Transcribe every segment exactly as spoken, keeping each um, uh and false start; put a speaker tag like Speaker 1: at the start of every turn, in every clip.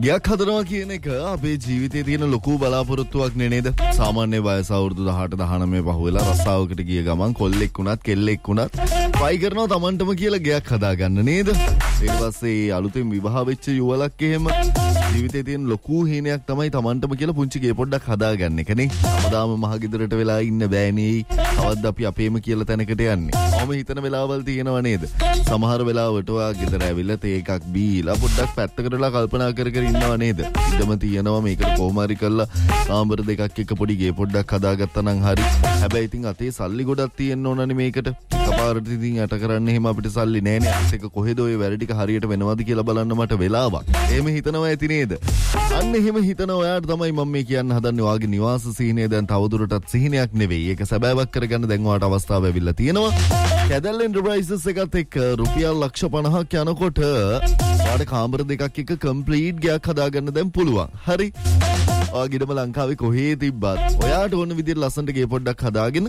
Speaker 1: ගයක් හදනවා කියන එක අපේ ජීවිතයේ තියෙන ලොකු බලාපොරොත්තුවක් නේද? සාමාන්‍ය වයස අවුරුදු දහඅට දහනවය පහුවෙලා රස්සාවකට ගිය ගමන් කොල්ලෙක් වුණත් කෙල්ලෙක් වුණත් ට්‍රයි කරනවා Tamanටම කියලා ගයක් හදාගන්න නේද? ඊට පස්සේ අලුතෙන් විවාහ වෙච්ච යුවලක් එහෙම ජීවිතේ තියෙන ලොකු හේනයක් තමයි Tamanටම කියලා පුංචි ගේ පොඩ්ඩක් හදාගන්න එකනේ. හැමදාම මහ ගෙදරට වෙලා ඉන්න බෑනේ. අවද්ද අපි අපේම කියලා තැනකට යන්නේ. ඔහොම හිතන වෙලාවල් තියෙනව නේද? සමහර වෙලාවට ඔයා ගෙදර ඇවිල්ලා තේ එකක් බීලා පොඩ්ඩක් පැත්තකටලා කල්පනා කර කර ඉන්නව නේද? ඉඩම තියෙනවා මේකට කොහොම හරි කරලා කාමර දෙකක් එක පොඩි ගේ පොඩ්ඩක් හදාගත්තා නම් හරි. හැබැයි ඉතින් අතේ සල්ලි ගොඩක් තියෙන්න ඕනනේ මේකට. එකපාරට ඉතින් යට කරන්න එහෙම අපිට සල්ලි නෑනේ. අනිත් එක කොහෙද ඔය වැඩ ටික හරියට වෙනවද කියලා බලන්න මට වෙලාවක්. එහෙම හිතනවා ඇති නේද? අන්න එහෙම හිතන ඔයාට තමයි මම මේ කියන්න හදන්නේ. ඔයාගේ නිවාස සිහිනය දැන් තවදුරටත් සිහිනයක් නෙවෙයි. ඒක සැබෑවක් කරගන්න දැන් ඔයාට අවස්ථාව ලැබිලා තියෙනවා. කැදල් එන්ටර්ප්‍රයිසස් එකත් එක්ක රුපියල් ලක්ෂ පනහක් යනකොට ඔයාට කාමර දෙකක් එක කම්ප්ලීට් ගයක් හදාගන්න දැන් පුළුවන්. හරි. ඔයාගේ ඉඩම ලංකාවේ කොහේ තිබ්බත් ඔයාට ඕන විදිහට ලස්සනට ගේ පොඩ්ඩක් හදාගෙන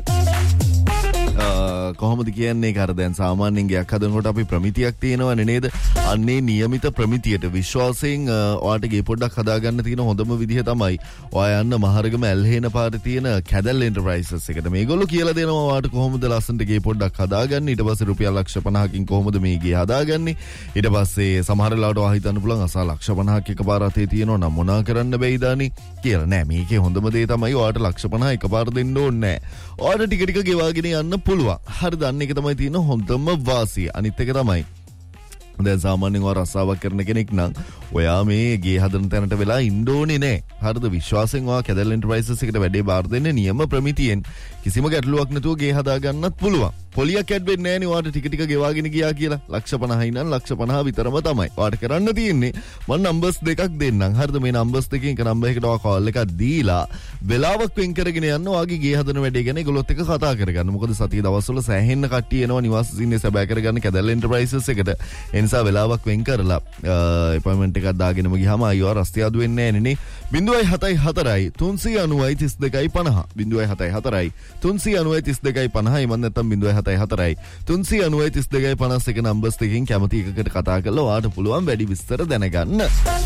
Speaker 1: කොහොමද කියන්නේ කර දැන් සාමාන්‍යයෙන් ගයක් හදනකොට අපි ප්‍රමිතියක් තියෙනවනේ නේද? අන්නේ નિયમિત ප්‍රමිතියට විශ්වාසයෙන් ඔයාට ගේ පොඩ්ඩක් හදාගන්න තියෙන හොඳම විදිහ තමයි ඔයා යන්න මහරගම ඇල්හේන පාරේ තියෙන කැදල් එන්ටර්ප්‍රයිසස් එකට. මේගොල්ලෝ කියලා දෙනවා ඔයාට කොහොමද ලස්සනට ගේ පොඩ්ඩක් හදාගන්නේ. ඊට පස්සේ රුපියල් ලක්ෂ පනහකින් කොහොමද මේ ගේ හදාගන්නේ. ඊට පස්සේ සමහර වෙලාවට ඔයා හිතන්න පුළුවන් අසා ලක්ෂ පනහක් එකපාර අතේ තියෙනවා නම් මොනා කරන්න බැයිදානි කියලා. නෑ මේකේ හොඳම දේ තමයි ඔයාට ලක්ෂ පනහ එකපාර දෙන්න ඕනේ නෑ. ඔයාට ටික ටික ගෙවාගෙන යන්න පුළුවන්. හරිද? අන්න එක තමයි තියෙන හොඳම වාසිය. අනිත් එක තමයි දැන් සාමාන්‍යයෙන් ඔයා රස්සාවක් කරන කෙනෙක් නම් ඔයා මේ ගේ හදන තැනට වෙලා ඉන්න ඕනේ නෑ. හරිද? විශ්වාසයෙන් ඔයා කැදල් එන්ටර්ප්‍රයිසස් එකට වැඩේ බාර දෙන්නේ නියම ප්‍රමිතියෙන්. කිසිම ගැටලුවක් නැතුව ගේ හදා ගන්නත් පුළුවන්. පොලියක් ඇඩ් වෙන්නේ නෑනේ ඔයාට ටික ටික ගෙවාගෙන ගියා කියලා. ලක්ෂ පනහයි නම් ලක්ෂ පනහ විතරම තමයි. ඔයාට කරන්න තියෙන්නේ මම නම්බර්ස් දෙකක් දෙන්නම්. හරිද? මේ නම්බර්ස් දෙකෙන් එක නම්බර් එකකට ඔයා කෝල් එකක් දීලා වෙලාවක් වෙන් කරගෙන යන්න ඔයාගේ ගේ හදන වැඩේ ගැන ඒගොල්ලොත් එක්ක කතා කරගන්න. මොකද සතිය දවස්වල සෑහෙන්න කට්ටිය එනවා නිවාස සින්නේ සැබෑ කරගන්න කැදල් එන්ටර්ප්‍රයිසස් එකට. ඒ නිසා වෙලාවක් වෙන් කරලා අපොයින්ට්මන්ට් එකක් දාගෙනම ගියාම අයියෝ රස්තියාදු වෙන්නේ නෑනේ නේ. ज़ीरो सात හතරයි තුන්සිය අනූයි තිස් දෙකයි පනහ ज़ीरो सात හතරයි තුන්සිය අනූයි තිස් දෙකයි පනහ එමන් නැත්නම් ज़ीरो सात හතරයි තුන්සිය අනූයි තිස් දෙකයි පනස් එක නම්බර්ස් දෙකකින් කැමති එකකට කතා කරලා ඔයාට පුළුවන් වැඩි විස්තර දැනගන්න.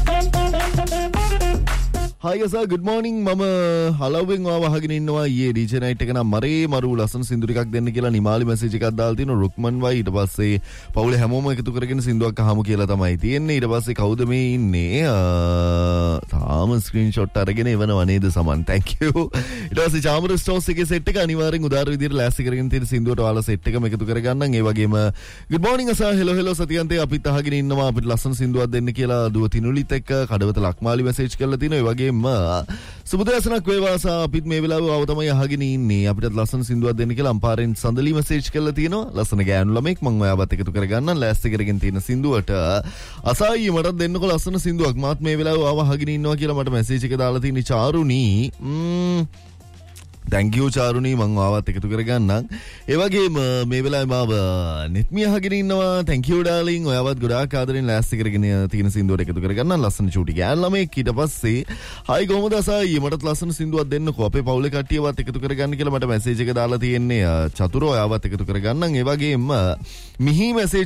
Speaker 1: Hi sir, good morning. මම හලවෙන් ආව අහගෙන ඉන්නවා ඊයේ ඩීජේ නයිට් එක නම් මරේ මරු ලස්සන සින්දු ටිකක් දෙන්න කියලා නිමාලි මැසේජ් එකක් දාලා තිනවා රුක්මන් වයි. ඊට පස්සේ පවුලේ හැමෝම එකතු කරගෙන සින්දුවක් අහමු කියලා තමයි තියෙන්නේ. ඊට පස්සේ කවුද මේ ඉන්නේ? තාම ස්ක්‍රීන්ෂොට් අරගෙන එවනවා නේද සමන්. thank you. ඊට පස්සේ චාමර ස්ටෝස් එකේ සෙට් එක අනිවාර්යෙන් උදාර විදියට ලෑස්ති කරගෙන තියෙන සින්දුවට ඔයාලා සෙට් එකම එකතු කරගන්නම්. ඒ වගේම good morning sir, hello hello සතියන්තේ අපිත් අහගෙන ඉන්නවා අපිට ලස්සන සින්දුවක් දෙන්න කියලා දුව තිනුලිත් එක්ක කඩවත ලක්මාලි මැසේජ් කරලා තිනවා. ඒ වගේම සුබදෑසනක් වේවා සා අපිත් මේ වෙලාවේ ආව තමයි අහගෙන ඉන්නේ. අපිටත් ලස්සන සින්දුවක් දෙන්න කියලා අම්පාරෙන් සඳලි මැසේජ් කරලා තියෙනවා. ලස්සන ගෑනු ළමෙක් මම ඔයාවත් එකතු කරගන්නම් ලෑස්ති කරගෙන තියෙන සින්දුවට. අසායි මටත් දෙන්නකො ලස්සන සින්දුවක්. මාත් මේ වෙලාවේ ආව අහගෙන ඉන්නවා කියලා මට මැසේජ් එක දාලා තියෙන චාරුණී. ම්ම් thank you චාරුණී මම ආවත් එකතු කරගන්නම්. ඒ වගේම මේ වෙලාවේ මාව නිත්මිය අහගෙන ඉන්නවා. thank you darling. ඔයාවත් ගොඩාක් ආදරෙන් ලෑස්ති කරගෙන තියෙන සින්දුවට එකතු කරගන්නම්. ලස්සන චූටි ගෑන් ළමෙක්. ඊට පස්සේ hi කොහොමද අසයි මටත් ලස්සන සින්දුවක් දෙන්නකෝ. අපේ පවුලේ කට්ටියවත් එකතු කරගන්න කියලා මට මැසේජ් එක දාලා තියෙන්නේ. චතුර ඔයාවත් එකතු කරගන්නම්. ඒ වගේම මිහි මැසේජ්